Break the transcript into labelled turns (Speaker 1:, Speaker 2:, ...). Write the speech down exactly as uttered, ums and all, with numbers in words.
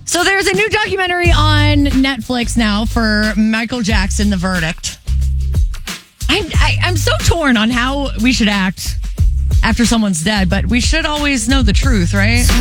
Speaker 1: So there's a new documentary on Netflix now for Michael Jackson, The Verdict. I'm, I, I'm so torn on how we should act after someone's dead, but we should always know the truth, right?